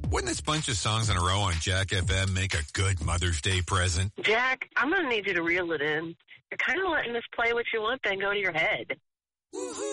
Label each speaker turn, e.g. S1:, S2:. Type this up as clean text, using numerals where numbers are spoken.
S1: Wouldn't this bunch of songs in a row on Jack FM make a good Mother's Day present?
S2: Jack, I'm going to need you to reel it in. You're kind of letting this play what you want, then go to your head.